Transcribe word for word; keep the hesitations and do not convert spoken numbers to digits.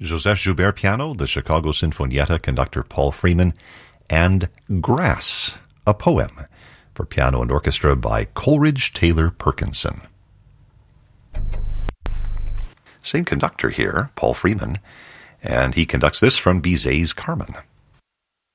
Joseph Joubert piano, the Chicago Sinfonietta conductor Paul Freeman, and Grass, a poem, for piano and orchestra by Coleridge Taylor Perkinson. Same conductor here, Paul Freeman, and he conducts this from Bizet's Carmen.